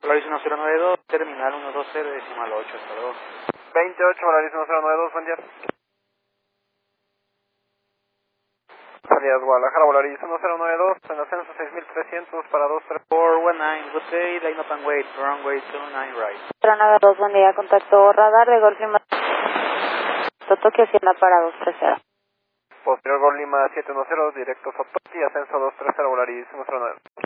Volaris 1092, terminal 120, decimal 8, hasta luego. 28, Volaris 1092, buen día. Salías Guadalajara, Volaris 1092, en ascenso 6300 para 23. 419, good day, line up and wait, runway 29 right. 092, buen día, contacto radar de Golf Lima, Tokio, Hacienda para 230. Posterior Gol Lima 710, directo Sotoki, ascenso 230, Volaris 1092.